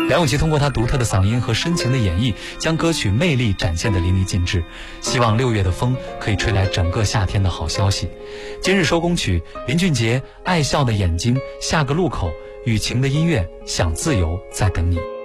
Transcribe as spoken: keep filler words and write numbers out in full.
梁咏琪通过她独特的嗓音和深情的演绎，将歌曲魅力展现得淋漓尽致。希望六月的风可以吹来整个夏天的好消息。今日收工曲，林俊杰《爱笑的眼睛》，下个路口，雨晴的音乐，想自由，在等你。